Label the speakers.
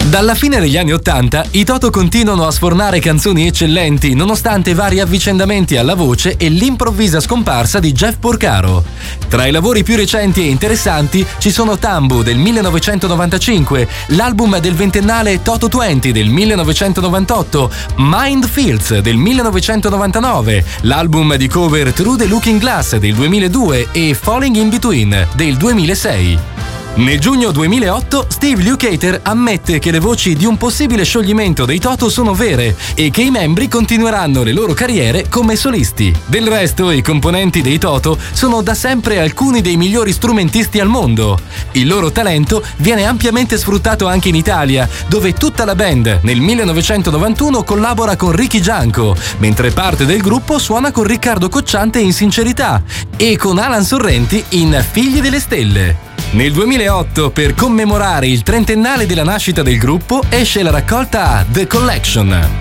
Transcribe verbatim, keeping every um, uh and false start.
Speaker 1: Dalla fine degli anni ottanta, i Toto continuano a sfornare canzoni eccellenti nonostante vari avvicendamenti alla voce e l'improvvisa scomparsa di Jeff Porcaro. Tra i lavori più recenti e interessanti ci sono Tambu del millenovecentonovantacinque, l'album del ventennale Toto venti del millenovecentonovantotto, Mind Fields del millenovecentonovantanove, l'album di cover Through the Looking Glass del duemiladue e Falling in Between del duemilasei. Nel giugno duemilaotto Steve Lukather ammette che le voci di un possibile scioglimento dei Toto sono vere e che i membri continueranno le loro carriere come solisti. Del resto, i componenti dei Toto sono da sempre alcuni dei migliori strumentisti al mondo. Il loro talento viene ampiamente sfruttato anche in Italia, dove tutta la band nel millenovecentonovantuno collabora con Ricky Gianco, mentre parte del gruppo suona con Riccardo Cocciante in Sincerità e con Alan Sorrenti in Figli delle Stelle. Nel duemilaotto, per commemorare il trentennale della nascita del gruppo, esce la raccolta The Collection.